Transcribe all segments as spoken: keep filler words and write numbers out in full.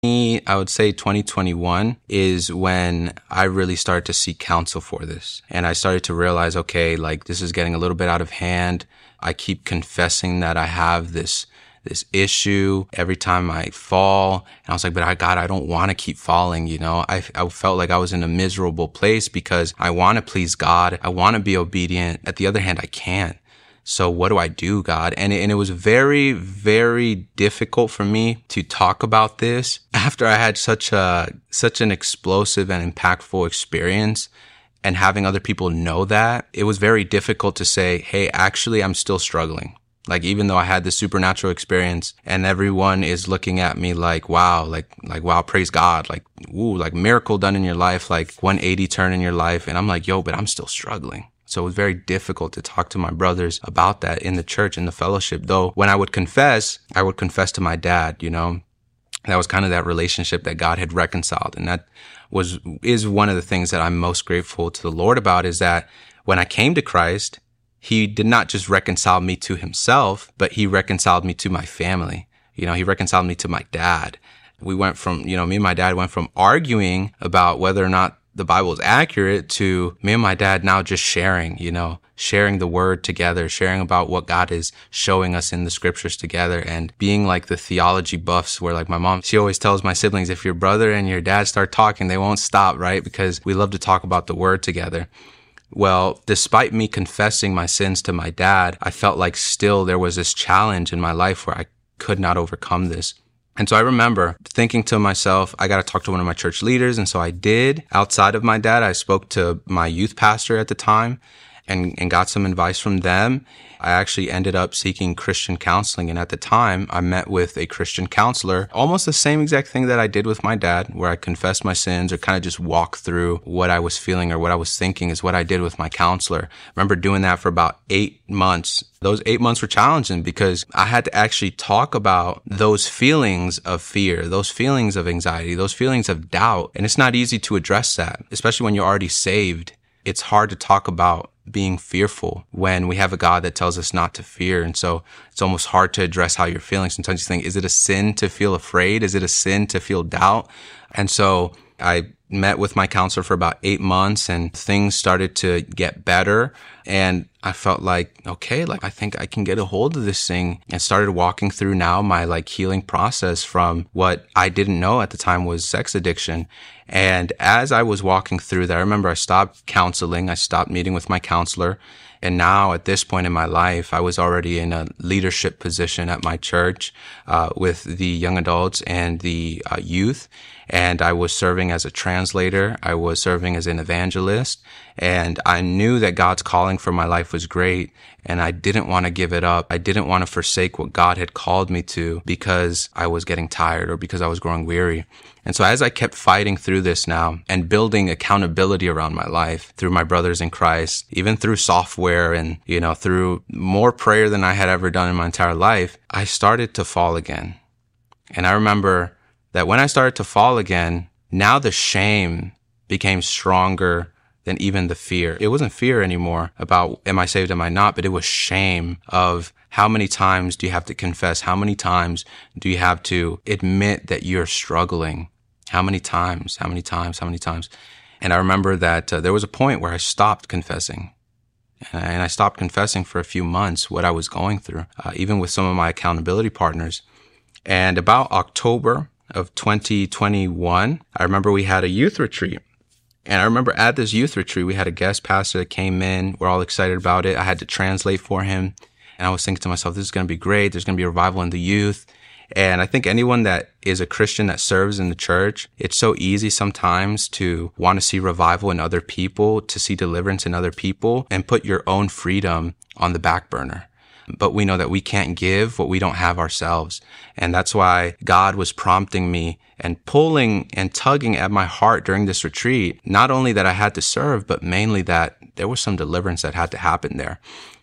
Me, I would say twenty twenty-one is when I really started to seek counsel for this. And I started to realize, okay, like this is getting a little bit out of hand. I keep confessing that I have this this issue every time I fall. And I was like, but I, God, I don't want to keep falling. You know, I, I felt like I was in a miserable place because I want to please God. I want to be obedient. At the other hand, I can't. So what do I do, God? And it, and it was very, very difficult for me to talk about this after I had such a, such an explosive and impactful experience. And having other people know that, it was very difficult to say, hey, actually, I'm still struggling. Like, even though I had this supernatural experience and everyone is looking at me like, wow, like, like, wow, praise God. Like, ooh, like miracle done in your life, like one eighty turn in your life. And I'm like, yo, but I'm still struggling. So it was very difficult to talk to my brothers about that in the church, in the fellowship. Though when I would confess, I would confess to my dad, you know. That was kind of that relationship that God had reconciled. And that was, is one of the things that I'm most grateful to the Lord about, is that when I came to Christ, he did not just reconcile me to himself, but he reconciled me to my family. You know, he reconciled me to my dad. We went from, you know, me and my dad went from arguing about whether or not the Bible is accurate to me and my dad now just sharing, you know, sharing the word together, sharing about what God is showing us in the scriptures together, and being like the theology buffs where, like, my mom, she always tells my siblings, if your brother and your dad start talking, they won't stop, right? Because we love to talk about the word together. Well, despite me confessing my sins to my dad, I felt like still there was this challenge in my life where I could not overcome this. And so I remember thinking to myself, I got to talk to one of my church leaders. And so I did. Outside of my dad, I spoke to my youth pastor at the time and, and got some advice from them. I actually ended up seeking Christian counseling. And at the time, I met with a Christian counselor, almost the same exact thing that I did with my dad, where I confessed my sins or kind of just walked through what I was feeling or what I was thinking, is what I did with my counselor. I remember doing that for about eight months. Those eight months were challenging because I had to actually talk about those feelings of fear, those feelings of anxiety, those feelings of doubt. And it's not easy to address that, especially when you're already saved. It's hard to talk about being fearful when we have a God that tells us not to fear. And so it's almost hard to address how you're feeling. Sometimes you think, is it a sin to feel afraid? Is it a sin to feel doubt? And so I met with my counselor for about eight months and things started to get better. And I felt like, okay, like I think I can get a hold of this thing, and started walking through now my like healing process from what I didn't know at the time was sex addiction. And as I was walking through that, I remember I stopped counseling. I stopped meeting with my counselor. And now at this point in my life, I was already in a leadership position at my church uh, with the young adults and the uh, youth. And I was serving as a translator. I was serving as an evangelist. And I knew that God's calling for my life was great. And I didn't want to give it up. I didn't want to forsake what God had called me to because I was getting tired or because I was growing weary. And so as I kept fighting through this now and building accountability around my life through my brothers in Christ, even through software and, you know, through more prayer than I had ever done in my entire life, I started to fall again. And I remember that when I started to fall again, now the shame became stronger than even the fear. It wasn't fear anymore about, am I saved, am I not? But it was shame of, how many times do you have to confess? How many times do you have to admit that you're struggling? How many times? How many times? How many times? And I remember that uh, there was a point where I stopped confessing. And I stopped confessing for a few months what I was going through, uh, even with some of my accountability partners. And about October of twenty twenty-one, I remember we had a youth retreat. And I remember at this youth retreat, we had a guest pastor that came in. We're all excited about it. I had to translate for him. And I was thinking to myself, this is going to be great. There's going to be a revival in the youth. And I think anyone that is a Christian that serves in the church, it's so easy sometimes to want to see revival in other people, to see deliverance in other people, and put your own freedom on the back burner. But we know that we can't give what we don't have ourselves. And that's why God was prompting me and pulling and tugging at my heart during this retreat. Not only that I had to serve, but mainly that there was some deliverance that had to happen there.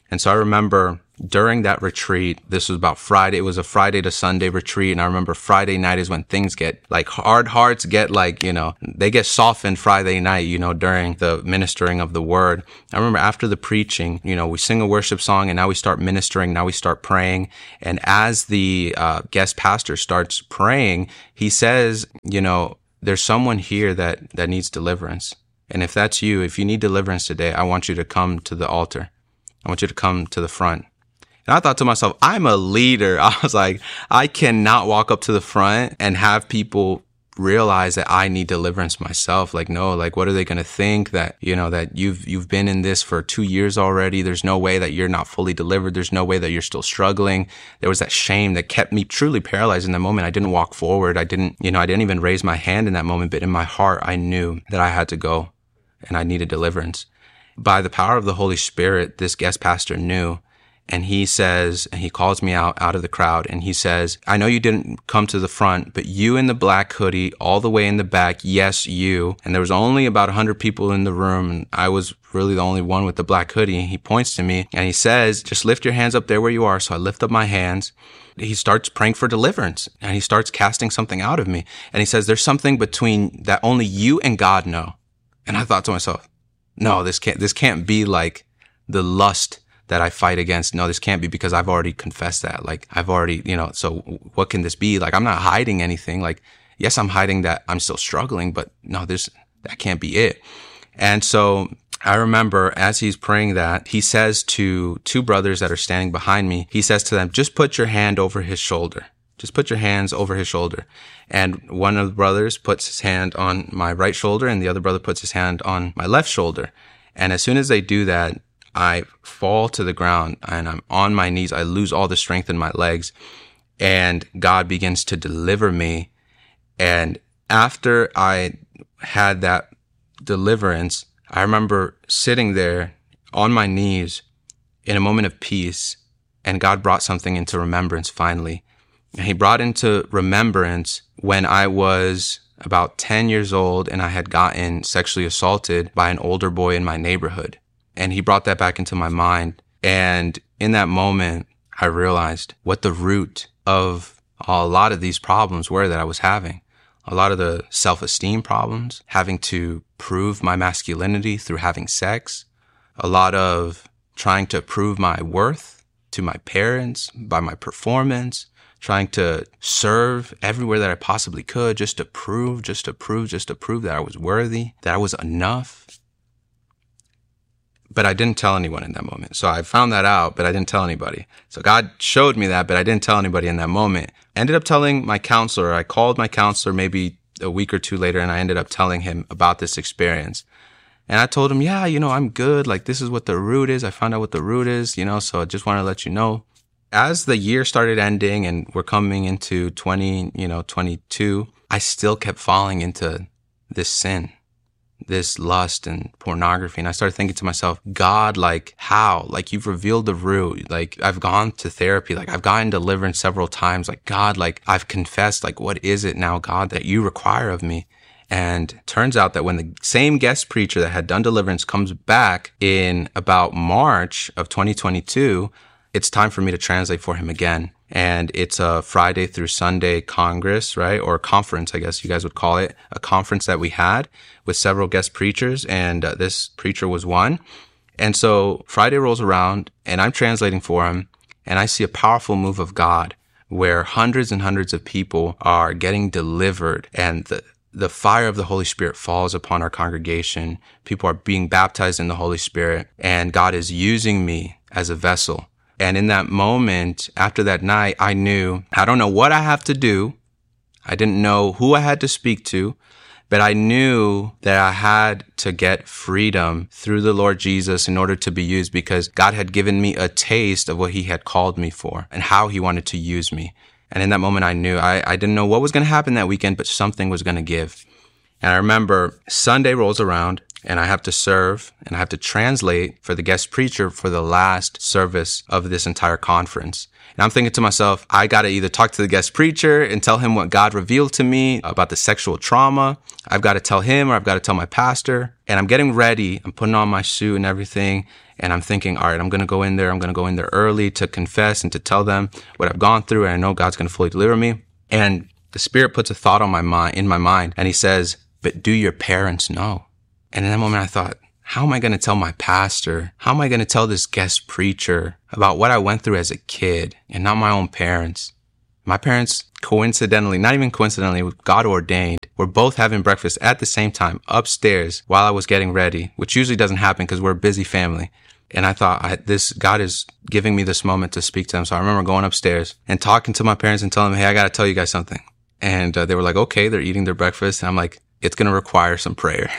And so I remember during that retreat, this was about Friday. It was a Friday to Sunday retreat. And I remember Friday night is when things get like hard hearts get like, you know, they get softened Friday night, you know, during the ministering of the word. I remember after the preaching, you know, we sing a worship song and now we start ministering. Now we start praying. And as the uh, guest pastor starts praying, he says, you know, there's someone here that, that needs deliverance. And if that's you, if you need deliverance today, I want you to come to the altar. I want you to come to the front. And I thought to myself, I'm a leader. I was like, I cannot walk up to the front and have people realize that I need deliverance myself. Like, no, like, what are they going to think that, you know, that you've, you've been in this for two years already. There's no way that you're not fully delivered. There's no way that you're still struggling. There was that shame that kept me truly paralyzed in that moment. I didn't walk forward. I didn't, you know, I didn't even raise my hand in that moment, but in my heart, I knew that I had to go and I needed deliverance. By the power of the Holy Spirit, this guest pastor knew. And he says, and he calls me out, out of the crowd. And he says, I know you didn't come to the front, but you in the black hoodie, all the way in the back. Yes, you. And there was only about a hundred people in the room. And I was really the only one with the black hoodie. He points to me and he says, just lift your hands up there where you are. So I lift up my hands. He starts praying for deliverance and he starts casting something out of me. And he says, there's something between that only you and God know. And I thought to myself, no, this can't, this can't be like the lust that I fight against. No, this can't be, because I've already confessed that. Like, I've already, you know, so what can this be? Like, I'm not hiding anything. Like, yes, I'm hiding that I'm still struggling, but no, this, that can't be it. And so I remember as he's praying that, he says to two brothers that are standing behind me, he says to them, just put your hand over his shoulder. Just put your hands over his shoulder. And one of the brothers puts his hand on my right shoulder and the other brother puts his hand on my left shoulder. And as soon as they do that, I fall to the ground and I'm on my knees. I lose all the strength in my legs and God begins to deliver me. And after I had that deliverance, I remember sitting there on my knees in a moment of peace, and God brought something into remembrance finally. And he brought into remembrance when I was about ten years old and I had gotten sexually assaulted by an older boy in my neighborhood. And he brought that back into my mind. And in that moment, I realized what the root of a lot of these problems were that I was having. A lot of the self-esteem problems, having to prove my masculinity through having sex. A lot of trying to prove my worth to my parents by my performance. Trying to serve everywhere that I possibly could just to prove, just to prove, just to prove that I was worthy, that I was enough. But I didn't tell anyone in that moment. So I found that out, but I didn't tell anybody. So God showed me that, but I didn't tell anybody in that moment. I ended up telling my counselor. I called my counselor maybe a week or two later, and I ended up telling him about this experience. And I told him, yeah, you know, I'm good. Like, this is what the root is. I found out what the root is, you know, so I just want to let you know. As the year started ending and we're coming into twenty, you know, twenty-two, I still kept falling into this sin, this lust and pornography. And I started thinking to myself, God, like, how? Like, you've revealed the root. Like, I've gone to therapy. Like, I've gotten deliverance several times. Like, God, like, I've confessed. Like, what is it now, God, that you require of me? And turns out that when the same guest preacher that had done deliverance comes back in about March of twenty twenty-two, it's time for me to translate for him again. And it's a Friday through Sunday Congress, right? Or conference, I guess you guys would call it. A conference that we had with several guest preachers. And uh, this preacher was one. And so Friday rolls around and I'm translating for him. And I see a powerful move of God where hundreds and hundreds of people are getting delivered. And the The fire of the Holy Spirit falls upon our congregation. People are being baptized in the Holy Spirit. And God is using me as a vessel. And in that moment, after that night, I knew, I don't know what I have to do. I didn't know who I had to speak to, but I knew that I had to get freedom through the Lord Jesus in order to be used, because God had given me a taste of what he had called me for and how he wanted to use me. And in that moment, I knew I, I didn't know what was going to happen that weekend, but something was going to give. And I remember Sunday rolls around and I have to serve and I have to translate for the guest preacher for the last service of this entire conference. And I'm thinking to myself, I got to either talk to the guest preacher and tell him what God revealed to me about the sexual trauma. I've got to tell him, or I've got to tell my pastor. And I'm getting ready. I'm putting on my suit and everything. And I'm thinking, all right, I'm going to go in there. I'm going to go in there early to confess and to tell them what I've gone through. And I know God's going to fully deliver me. And the Spirit puts a thought on my mind, in my mind. And he says, but do your parents know? And in that moment, I thought, how am I going to tell my pastor? How am I going to tell this guest preacher about what I went through as a kid and not my own parents? My parents, coincidentally, not even coincidentally, God ordained, were both having breakfast at the same time upstairs while I was getting ready, which usually doesn't happen because we're a busy family. And I thought, I, this God is giving me this moment to speak to them. So I remember going upstairs and talking to my parents and telling them, hey, I got to tell you guys something. And uh, they were like, okay, they're eating their breakfast. And I'm like, it's going to require some prayer.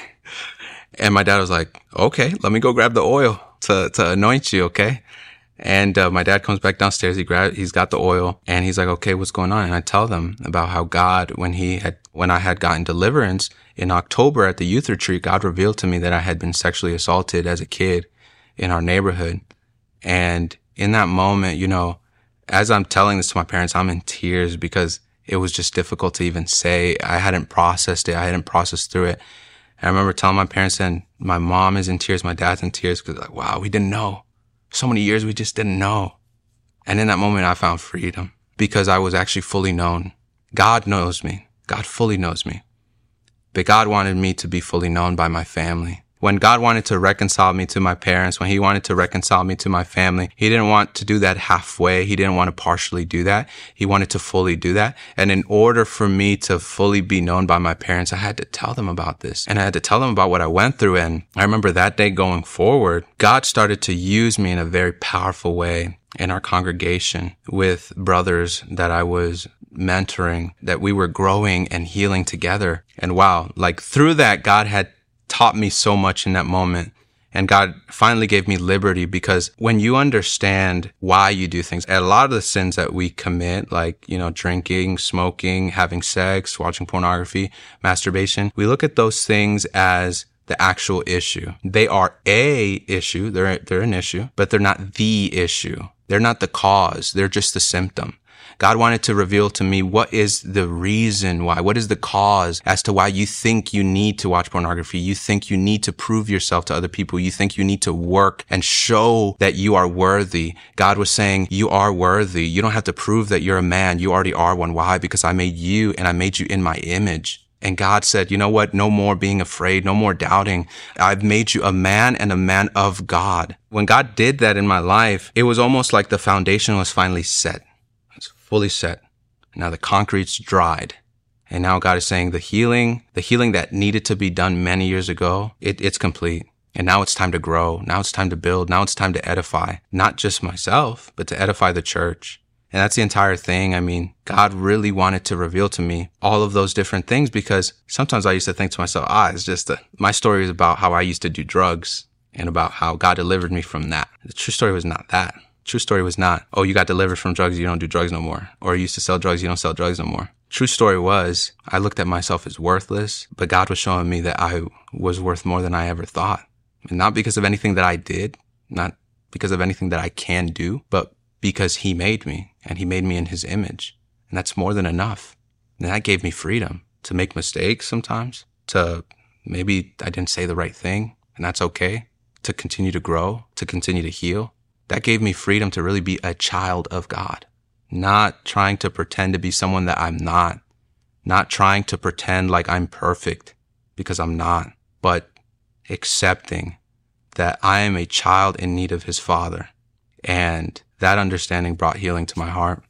And my dad was like, okay, let me go grab the oil to, to anoint you. Okay. And uh, my dad comes back downstairs. He grab, he's got the oil and he's like, okay, what's going on? And I tell them about how God, when he had, when I had gotten deliverance in October at the youth retreat, God revealed to me that I had been sexually assaulted as a kid in our neighborhood. And in that moment, you know, as I'm telling this to my parents, I'm in tears because it was just difficult to even say. I hadn't processed it. I hadn't processed through it. And I remember telling my parents, and my mom is in tears, my dad's in tears because like, wow, we didn't know. So many years we just didn't know. And in that moment, I found freedom because I was actually fully known. God knows me. God fully knows me. But God wanted me to be fully known by my family. When God wanted to reconcile me to my parents, when he wanted to reconcile me to my family, he didn't want to do that halfway. He didn't want to partially do that. He wanted to fully do that. And in order for me to fully be known by my parents, I had to tell them about this. And I had to tell them about what I went through. And I remember that day going forward, God started to use me in a very powerful way in our congregation with brothers that I was mentoring, that we were growing and healing together. And wow, like through that, God had taught me so much in that moment. And God finally gave me liberty because when you understand why you do things, a lot of the sins that we commit, like, you know, drinking, smoking, having sex, watching pornography, masturbation, we look at those things as the actual issue. They are a issue. They're, they're an issue, but they're not the issue. They're not the cause. They're just the symptom. God wanted to reveal to me what is the reason why, what is the cause as to why you think you need to watch pornography. You think you need to prove yourself to other people. You think you need to work and show that you are worthy. God was saying, you are worthy. You don't have to prove that you're a man. You already are one. Why? Because I made you and I made you in my image. And God said, you know what? No more being afraid, no more doubting. I've made you a man and a man of God. When God did that in my life, it was almost like the foundation was finally set. Fully set. Now the concrete's dried. And now God is saying the healing, the healing that needed to be done many years ago, it, it's complete. And now it's time to grow. Now it's time to build. Now it's time to edify, not just myself, but to edify the church. And that's the entire thing. I mean, God really wanted to reveal to me all of those different things because sometimes I used to think to myself, ah, it's just a, my story is about how I used to do drugs and about how God delivered me from that. The true story was not that. True story was not, oh, you got delivered from drugs, you don't do drugs no more. Or you used to sell drugs, you don't sell drugs no more. True story was, I looked at myself as worthless, but God was showing me that I was worth more than I ever thought. And not because of anything that I did, not because of anything that I can do, but because he made me, and he made me in his image. And that's more than enough. And that gave me freedom to make mistakes sometimes, to maybe I didn't say the right thing, and that's okay, to continue to grow, to continue to heal. That gave me freedom to really be a child of God, not trying to pretend to be someone that I'm not, not trying to pretend like I'm perfect because I'm not, but accepting that I am a child in need of his Father. And that understanding brought healing to my heart.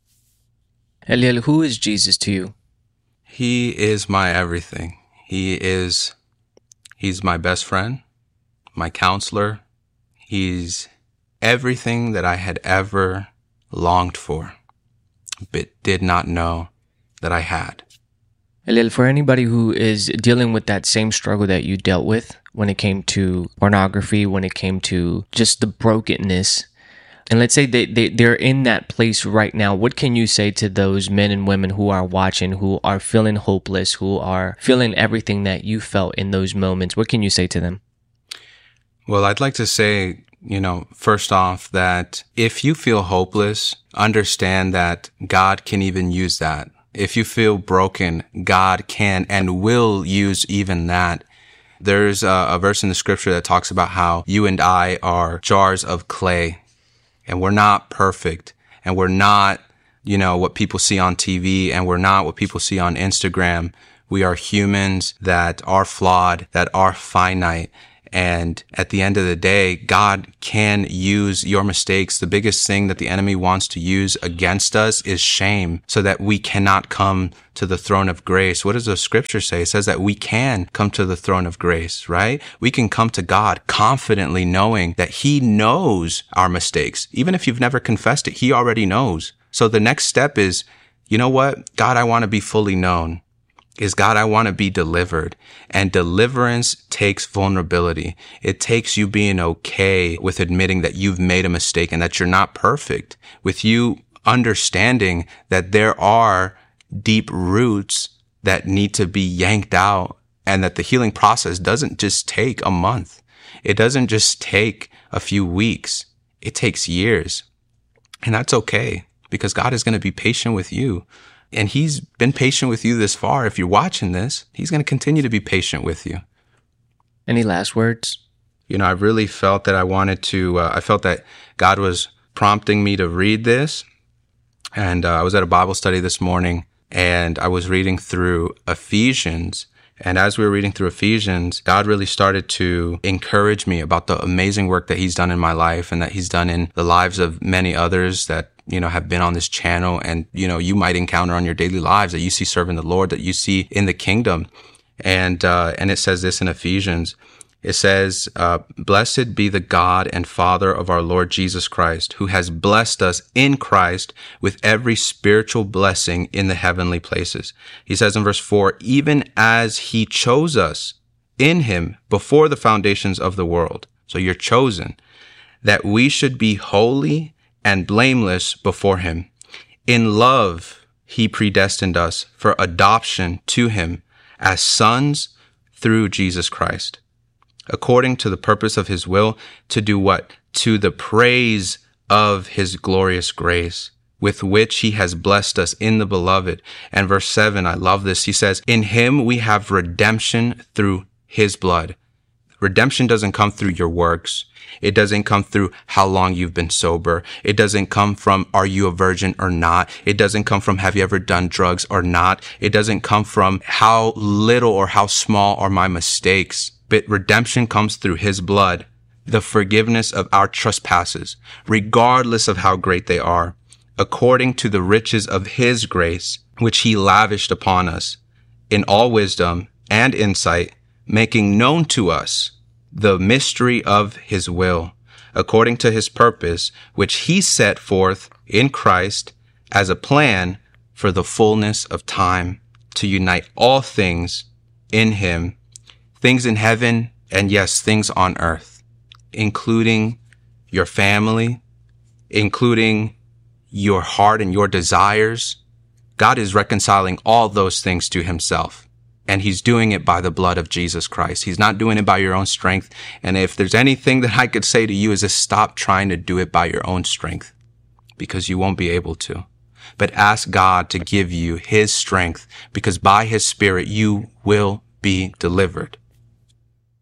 Eliel, who is Jesus to you? He is my everything. He is, he's my best friend, my counselor. He's everything that I had ever longed for, but did not know that I had. Eliel, for anybody who is dealing with that same struggle that you dealt with when it came to pornography, when it came to just the brokenness, and let's say they, they, they're in that place right now, what can you say to those men and women who are watching, who are feeling hopeless, who are feeling everything that you felt in those moments? What can you say to them? Well, I'd like to say, you know, first off, that if you feel hopeless, understand that God can even use that. If you feel broken, God can and will use even that. There's a, a verse in the scripture that talks about how you and I are jars of clay, and we're not perfect, and we're not, you know, what people see on T V, and we're not what people see on Instagram. We are humans that are flawed, that are finite. And at the end of the day, God can use your mistakes. The biggest thing that the enemy wants to use against us is shame, so that we cannot come to the throne of grace. What does the scripture say? It says that we can come to the throne of grace, right? We can come to God confidently knowing that he knows our mistakes. Even if you've never confessed it, he already knows. So the next step is, you know what? God, I want to be fully known. Is God, I want to be delivered. And deliverance takes vulnerability. It takes you being okay with admitting that you've made a mistake and that you're not perfect. With you understanding that there are deep roots that need to be yanked out, and that the healing process doesn't just take a month. It doesn't just take a few weeks. It takes years. And that's okay, because God is going to be patient with you. And he's been patient with you this far. If you're watching this, he's going to continue to be patient with you. Any last words? You know, I really felt that I wanted to, uh, I felt that God was prompting me to read this. And uh, I was at a Bible study this morning, and I was reading through Ephesians. And as we were reading through Ephesians, God really started to encourage me about the amazing work that he's done in my life, and that he's done in the lives of many others that, you know, have been on this channel, and, you know, you might encounter on your daily lives, that you see serving the Lord, that you see in the kingdom. And, uh, and it says this in Ephesians. It says, uh, blessed be the God and Father of our Lord Jesus Christ, who has blessed us in Christ with every spiritual blessing in the heavenly places. He says in verse four, even as he chose us in him before the foundations of the world. So you're chosen, that we should be holy and blameless before him. In love, he predestined us for adoption to him as sons through Jesus Christ, according to the purpose of his will, to do what? To the praise of his glorious grace, with which he has blessed us in the beloved. And verse seven, I love this. He says, in him we have redemption through his blood. Redemption doesn't come through your works. It doesn't come through how long you've been sober. It doesn't come from, are you a virgin or not? It doesn't come from, have you ever done drugs or not? It doesn't come from how little or how small are my mistakes. But redemption comes through his blood, the forgiveness of our trespasses, regardless of how great they are, according to the riches of his grace, which he lavished upon us in all wisdom and insight, making known to us the mystery of his will, according to his purpose, which he set forth in Christ as a plan for the fullness of time, to unite all things in him, things in heaven, and yes, things on earth, including your family, including your heart and your desires. God is reconciling all those things to himself. And he's doing it by the blood of Jesus Christ. He's not doing it by your own strength. And if there's anything that I could say to you is to stop trying to do it by your own strength, because you won't be able to. But ask God to give you his strength, because by his Spirit you will be delivered.